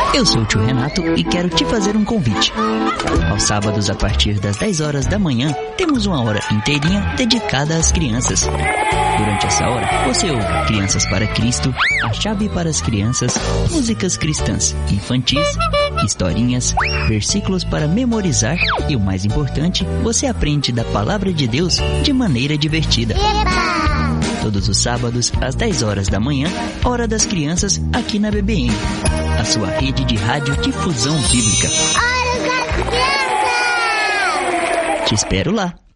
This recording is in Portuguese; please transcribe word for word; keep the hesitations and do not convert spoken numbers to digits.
Eu sou o tio Renato e quero te fazer um convite. Aos sábados, a partir das dez horas da manhã, temos uma hora inteirinha dedicada às crianças. Durante essa hora, você ouve Crianças para Cristo, A Chave para as Crianças, músicas cristãs infantis, historinhas, versículos para memorizar e, o mais importante, você aprende da Palavra de Deus de maneira divertida. Eba! Todos os sábados, às dez horas da manhã, Hora das Crianças, aqui na B B M, a sua rede de rádio difusão bíblica. Hora das Crianças! Te espero lá.